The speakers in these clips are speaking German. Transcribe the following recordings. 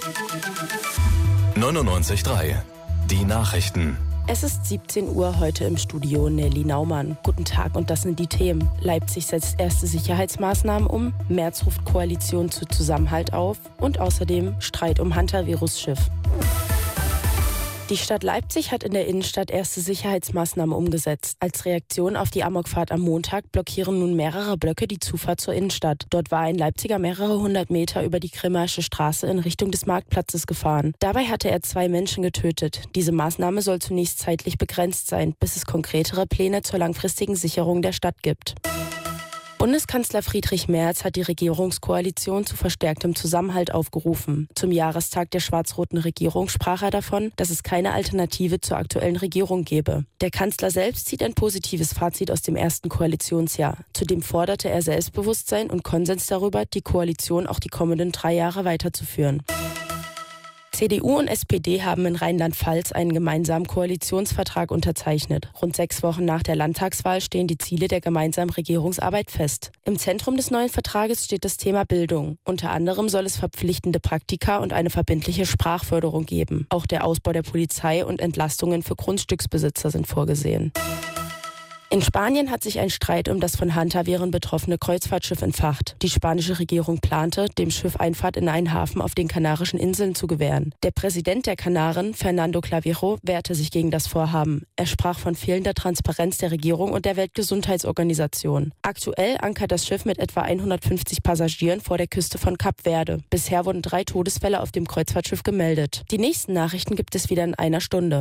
99.3 Die Nachrichten. Es ist 17 Uhr, heute im Studio Nelly Naumann. Guten Tag und das sind die Themen. Leipzig setzt erste Sicherheitsmaßnahmen um, Merz ruft Koalition zu Zusammenhalt auf und außerdem Streit um Hunter-Virusschiff. Die Stadt Leipzig hat in der Innenstadt erste Sicherheitsmaßnahmen umgesetzt. Als Reaktion auf die Amokfahrt am Montag blockieren nun mehrere Blöcke die Zufahrt zur Innenstadt. Dort war ein Leipziger mehrere hundert Meter über die Grimmaische Straße in Richtung des Marktplatzes gefahren. Dabei hatte er 2 Menschen getötet. Diese Maßnahme soll zunächst zeitlich begrenzt sein, bis es konkretere Pläne zur langfristigen Sicherung der Stadt gibt. Bundeskanzler Friedrich Merz hat die Regierungskoalition zu verstärktem Zusammenhalt aufgerufen. Zum Jahrestag der schwarz-roten Regierung sprach er davon, dass es keine Alternative zur aktuellen Regierung gebe. Der Kanzler selbst zieht ein positives Fazit aus dem ersten Koalitionsjahr. Zudem forderte er Selbstbewusstsein und Konsens darüber, die Koalition auch die kommenden 3 Jahre weiterzuführen. CDU und SPD haben in Rheinland-Pfalz einen gemeinsamen Koalitionsvertrag unterzeichnet. Rund 6 Wochen nach der Landtagswahl stehen die Ziele der gemeinsamen Regierungsarbeit fest. Im Zentrum des neuen Vertrages steht das Thema Bildung. Unter anderem soll es verpflichtende Praktika und eine verbindliche Sprachförderung geben. Auch der Ausbau der Polizei und Entlastungen für Grundstücksbesitzer sind vorgesehen. In Spanien hat sich ein Streit um das von Hunter-Viren betroffene Kreuzfahrtschiff entfacht. Die spanische Regierung plante, dem Schiff Einfahrt in einen Hafen auf den Kanarischen Inseln zu gewähren. Der Präsident der Kanaren, Fernando Clavijo, wehrte sich gegen das Vorhaben. Er sprach von fehlender Transparenz der Regierung und der Weltgesundheitsorganisation. Aktuell ankert das Schiff mit etwa 150 Passagieren vor der Küste von Kap Verde. Bisher wurden 3 Todesfälle auf dem Kreuzfahrtschiff gemeldet. Die nächsten Nachrichten gibt es wieder in einer Stunde.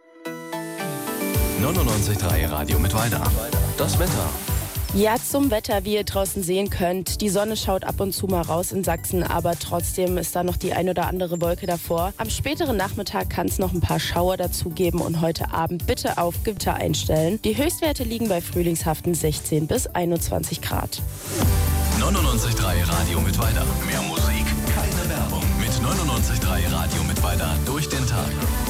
99.3 Radio Mittweida. Das Wetter. Ja, zum Wetter, wie ihr draußen sehen könnt. Die Sonne schaut ab und zu mal raus in Sachsen, aber trotzdem ist da noch die ein oder andere Wolke davor. Am späteren Nachmittag kann es noch ein paar Schauer dazu geben und heute Abend bitte auf Gewitter einstellen. Die Höchstwerte liegen bei frühlingshaften 16 bis 21 Grad. 99.3 Radio Mittweida. Mehr Musik, keine Werbung. Mit 99.3 Radio Mittweida durch den Tag.